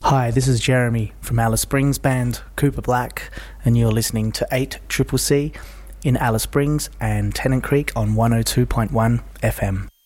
Hi, this is Jeremy from Alice Springs band Cooper Black, and you're listening to 8CCC in Alice Springs and Tennant Creek on 102.1 FM.